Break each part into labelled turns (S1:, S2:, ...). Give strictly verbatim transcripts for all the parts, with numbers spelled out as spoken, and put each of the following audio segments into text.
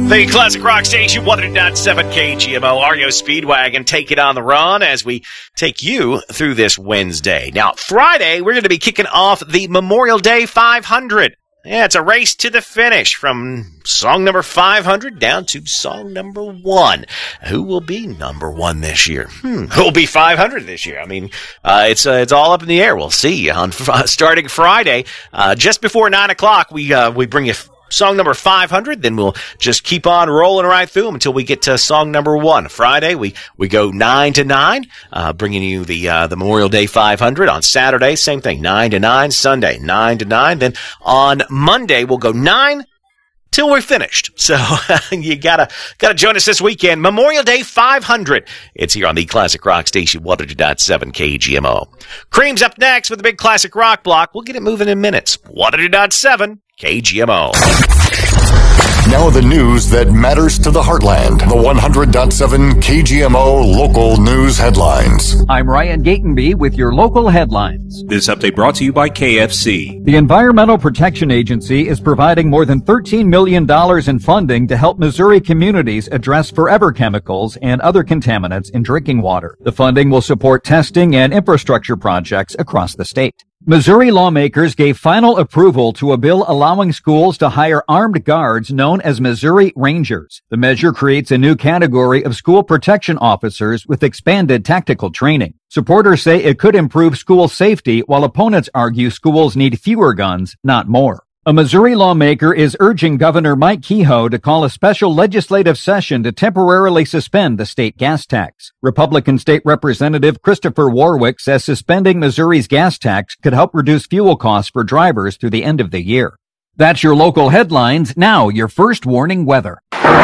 S1: The Classic Rock Station, one hundred point seven K G M O, R E O Speedwagon, take it on the run as we take you through this Wednesday. Now, Friday, we're going to be kicking off the Memorial Day five hundred. Yeah, it's a race to the finish from song number five hundred down to song number one. Who will be number one this year? Hmm, who will be five hundred this year? I mean, uh, it's uh, it's all up in the air. We'll see on uh, starting Friday, uh, just before nine o'clock. We uh, we bring you song number five hundred, then we'll just keep on rolling right through them until we get to song number one. Friday, we, we go nine to nine, uh, bringing you the, uh, the Memorial Day five hundred. On Saturday, same thing, nine to nine. Sunday, nine to nine. Then on Monday, we'll go nine till we're finished. So you gotta, gotta join us this weekend. Memorial Day five hundred. It's here on the Classic Rock Station, one hundred point seven K G M O. Cream's up next with the big Classic Rock block. We'll get it moving in minutes. one hundred point seven K G M O.
S2: Now the news that matters to the heartland. The one hundred point seven K G M O local news headlines.
S3: I'm Ryan Gatenby with your local headlines.
S4: This update brought to you by K F C.
S3: The Environmental Protection Agency is providing more than thirteen million dollars in funding to help Missouri communities address forever chemicals and other contaminants in drinking water. The funding will support testing and infrastructure projects across the state. Missouri lawmakers gave final approval to a bill allowing schools to hire armed guards known as Missouri Rangers. The measure creates a new category of school protection officers with expanded tactical training. Supporters say it could improve school safety, while opponents argue schools need fewer guns, not more. A Missouri lawmaker is urging Governor Mike Kehoe to call a special legislative session to temporarily suspend the state gas tax. Republican State Representative Christopher Warwick says suspending Missouri's gas tax could help reduce fuel costs for drivers through the end of the year. That's your local headlines. Now, your first warning weather.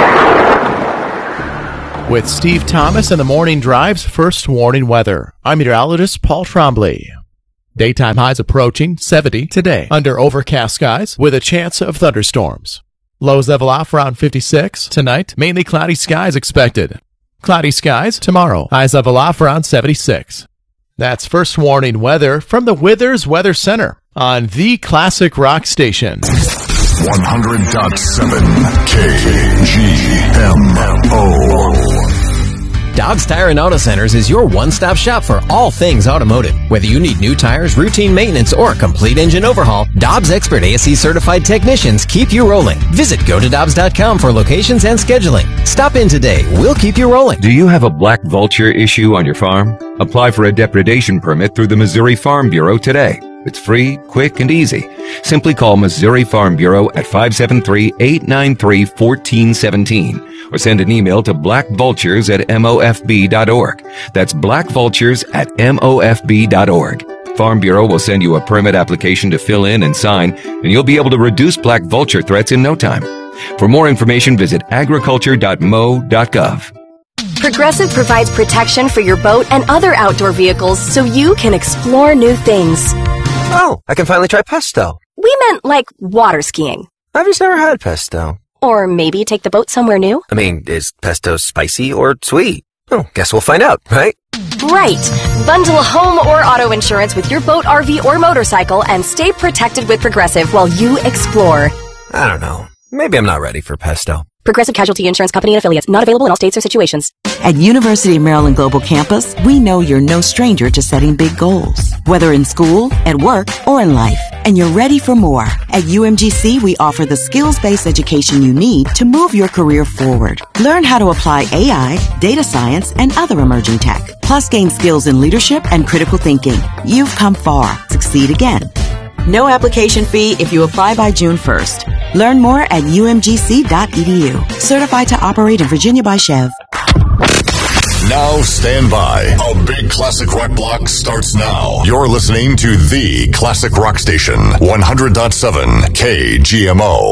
S5: With Steve Thomas and the Morning Drive's first warning weather, I'm meteorologist Paul Trombley. Daytime highs approaching seventy today under overcast skies with a chance of thunderstorms. Lows level off around fifty-six tonight. Mainly cloudy skies expected. Cloudy skies tomorrow. Highs level off around seventy-six. That's first warning weather from the Withers Weather Center on the Classic Rock Station.
S2: one hundred point seven K G M O.
S6: Dobbs Tire and Auto Centers is your one-stop shop for all things automotive. Whether you need new tires, routine maintenance, or a complete engine overhaul, Dobbs expert A S E certified technicians keep you rolling. Visit go to dobbs dot com for locations and scheduling. Stop in today. We'll keep you rolling.
S7: Do you have a black vulture issue on your farm? Apply for a depredation permit through the Missouri Farm Bureau today. It's free, quick, and easy. Simply call Missouri Farm Bureau at five seven three, eight nine three, one four one seven or send an email to blackvultures at M O F B dot org. That's blackvultures at M O F B dot org. Farm Bureau will send you a permit application to fill in and sign, and you'll be able to reduce black vulture threats in no time. For more information, visit agriculture dot m o dot gov.
S8: Progressive provides protection for your boat and other outdoor vehicles so you can explore new things.
S9: Oh, I can finally try pesto.
S8: We meant like water skiing.
S9: I've just never had pesto.
S8: Or maybe take the boat somewhere new.
S9: I mean, is pesto spicy or sweet? Oh, guess we'll find out, right?
S8: Right. Bundle home or auto insurance with your boat, R V, or motorcycle and stay protected with Progressive while you explore.
S9: I don't know. Maybe I'm not ready for pesto.
S8: Progressive Casualty Insurance Company and Affiliates. Not available in all states or situations.
S10: At University of Maryland Global Campus, we know you're no stranger to setting big goals, whether in school, at work, or in life. And you're ready for more. At U M G C, we offer the skills-based education you need to move your career forward. Learn how to apply A I, data science, and other emerging tech. Plus, gain skills in leadership and critical thinking. You've come far. Succeed again. No application fee if you apply by June first. Learn more at U M G C dot E D U. Certified to operate in Virginia by Chev.
S2: Now stand by. A big classic rock block starts now. You're listening to the Classic Rock Station, one hundred point seven K G M O.